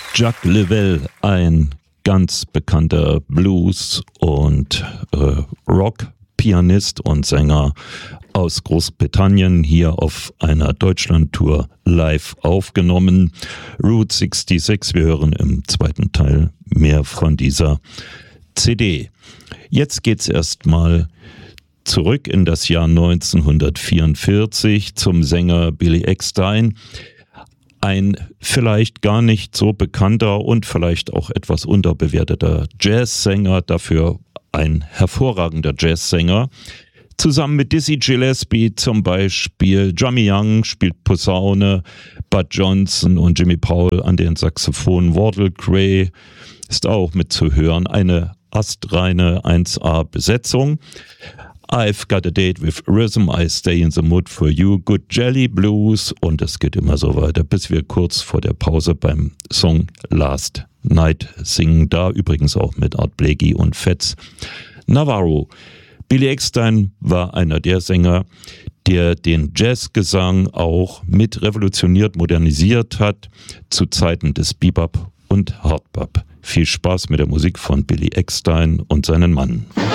Jacques Lavelle, ein ganz bekannter Blues- und Rock-Pianist und Sänger aus Großbritannien, hier auf einer Deutschland-Tour live aufgenommen. Route 66, wir hören im zweiten Teil mehr von dieser CD. Jetzt geht's erstmal zurück in das Jahr 1944 zum Sänger Billy Eckstine. Ein vielleicht gar nicht so bekannter und vielleicht auch etwas unterbewerteter Jazzsänger, dafür ein hervorragender Jazzsänger. Zusammen mit Dizzy Gillespie zum Beispiel. Johnny Young spielt Posaune, Bud Johnson und Jimmy Powell an den Saxophonen. Wardell Gray ist auch mitzuhören. Eine astreine 1A-Besetzung. I've got a date with rhythm, I stay in the mood for you, good jelly blues und es geht immer so weiter, bis wir kurz vor der Pause beim Song Last Night singen, da übrigens auch mit Art Blakey und Fats Navarro. Billy Eckstine war einer der Sänger, der den Jazzgesang auch mit revolutioniert, modernisiert hat, zu Zeiten des Bebop und Hardbop. Viel Spaß mit der Musik von Billy Eckstine und seinen Mann.